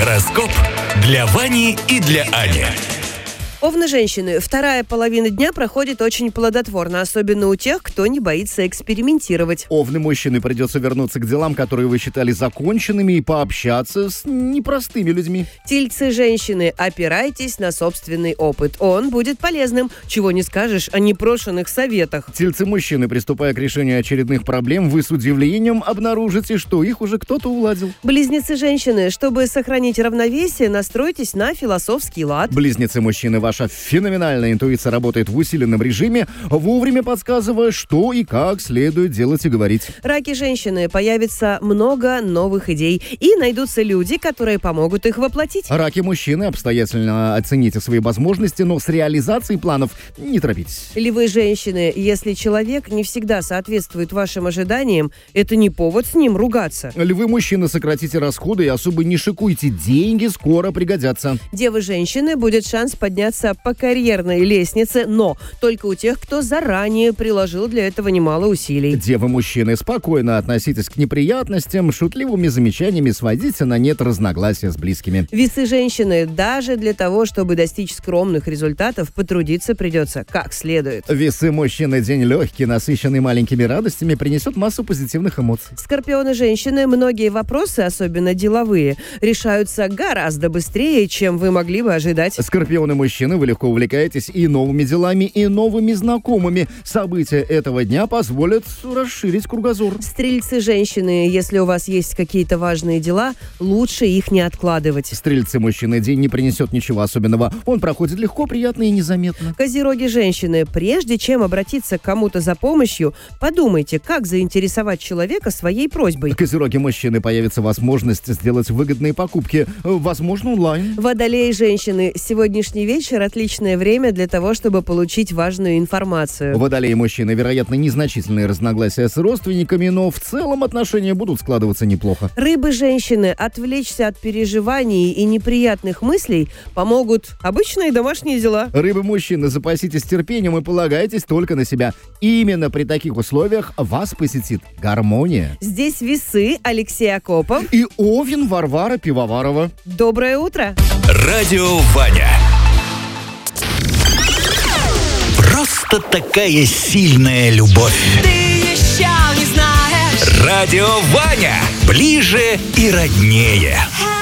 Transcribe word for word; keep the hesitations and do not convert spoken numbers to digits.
Гороскоп для Вани и для Ани. Овны женщины, вторая половина дня проходит очень плодотворно, особенно у тех, кто не боится экспериментировать. Овны мужчины, придется вернуться к делам, которые вы считали законченными, и пообщаться с непростыми людьми. Тельцы женщины, опирайтесь на собственный опыт. Он будет полезным, чего не скажешь о непрошенных советах. Тельцы мужчины, приступая к решению очередных проблем, вы с удивлением обнаружите, что их уже кто-то уладил. Близнецы женщины, чтобы сохранить равновесие, настройтесь на философский лад. Близнецы мужчины, ваша феноменальная интуиция работает в усиленном режиме, вовремя подсказывая, что и как следует делать и говорить. Раки женщины, появится много новых идей, и найдутся люди, которые помогут их воплотить. Раки мужчины, обстоятельно оцените свои возможности, но с реализацией планов не торопитесь. Львы женщины, если человек не всегда соответствует вашим ожиданиям, это не повод с ним ругаться. Львы мужчины, сократите расходы и особо не шикуйте, деньги скоро пригодятся. Девы женщины, будет шанс подняться по карьерной лестнице, но только у тех, кто заранее приложил для этого немало усилий. Девы мужчины, спокойно относитесь к неприятностям, шутливыми замечаниями сводите на нет разногласия с близкими. Весы женщины, даже для того, чтобы достичь скромных результатов, потрудиться придется как следует. Весы мужчины, день легкий, насыщенный маленькими радостями, принесет массу позитивных эмоций. Скорпионы женщины, многие вопросы, особенно деловые, решаются гораздо быстрее, чем вы могли бы ожидать. Скорпионы мужчины, вы легко увлекаетесь и новыми делами, и новыми знакомыми. События этого дня позволят расширить кругозор. Стрельцы женщины, если у вас есть какие-то важные дела, лучше их не откладывать. Стрельцы мужчины, день не принесет ничего особенного. Он проходит легко, приятно и незаметно. Козероги женщины, прежде чем обратиться к кому-то за помощью, подумайте, как заинтересовать человека своей просьбой. Козероги мужчины, появится возможность сделать выгодные покупки, возможно, онлайн. Водолеи женщины, сегодняшний вечер отличное время для того, чтобы получить важную информацию. Водолеи мужчины, вероятно, незначительные разногласия с родственниками, но в целом отношения будут складываться неплохо. Рыбы женщины, отвлечься от переживаний и неприятных мыслей помогут обычные домашние дела. Рыбы мужчины, запаситесь терпением и полагайтесь только на себя. Именно при таких условиях вас посетит гармония. Здесь весы, Алексей Акопов и Овен, Варвара Пивоварова. Доброе утро! Радио Ваня. Просто такая сильная любовь. Ты еще не знаешь. Радио Ваня. Ближе и роднее.